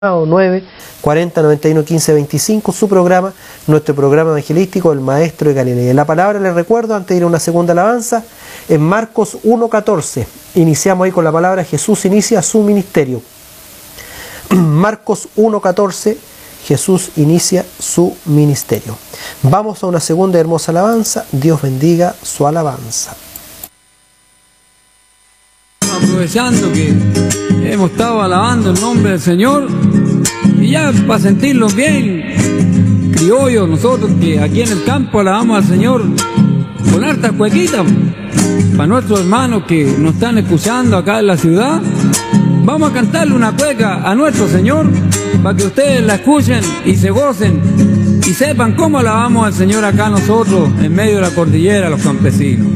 9 40 91 15 25, su programa, nuestro programa evangelístico, el Maestro de Galilea. La palabra, les recuerdo, antes de ir a una segunda alabanza, en Marcos 1:14. Iniciamos ahí con la palabra Jesús inicia su ministerio. Marcos 1:14, Jesús inicia su ministerio. Vamos a una segunda hermosa alabanza. Dios bendiga su alabanza. Aprovechando que hemos estado alabando el nombre del Señor, y ya para sentirnos bien criollos nosotros, que aquí en el campo alabamos al Señor con hartas cuequitas para nuestros hermanos que nos están escuchando acá en la ciudad. Vamos a cantarle una cueca a nuestro Señor para que ustedes la escuchen y se gocen y sepan cómo alabamos al Señor acá nosotros en medio de la cordillera, los campesinos.